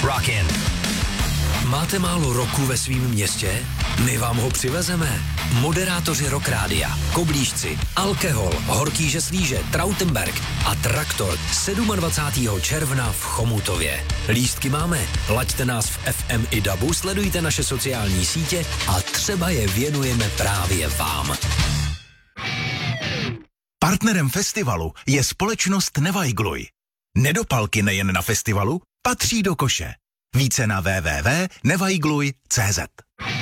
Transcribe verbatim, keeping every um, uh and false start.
Rockin'. Máte málo roku ve svém městě? My vám ho přivezeme. Moderátoři Rock Rádia, Koblížci, Alkohol, Horký Žeslíže, Trautenberg a Traktor dvacátého sedmého června v Chomutově. Lístky máme, laďte nás v F M i dabu, sledujte naše sociální sítě a třeba je věnujeme právě vám. Partnerem festivalu je společnost Nevajgluj. Nedopalky nejen na festivalu patří do koše. Více na w w w tečka nevajgluj tečka c z.